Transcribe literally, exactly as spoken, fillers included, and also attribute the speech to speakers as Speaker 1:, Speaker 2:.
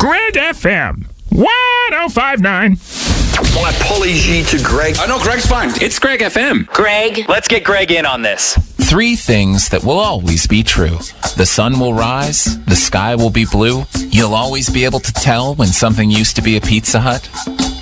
Speaker 1: Greg F M one oh five nine.
Speaker 2: My apology to Greg.
Speaker 3: I know Greg's fine.
Speaker 4: It's Greg F M.
Speaker 5: Greg, let's get Greg in on this.
Speaker 4: Three things that will always be true. The sun will rise, the sky will be blue, you'll always be able to tell when something used to be a Pizza Hut,